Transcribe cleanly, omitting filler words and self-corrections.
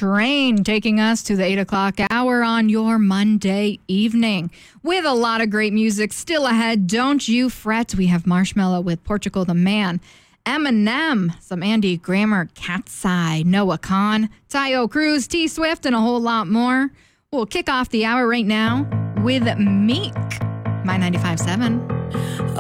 Train, taking us to the 8 o'clock hour on your Monday evening. With a lot of great music still ahead, don't you fret. We have Marshmello with Portugal the Man, Eminem, some Andy Grammer, Cat's Eye, Noah Kahan, Tayo Cruz, T Swift, and a whole lot more. We'll kick off the hour right now with Meek, My 95.7.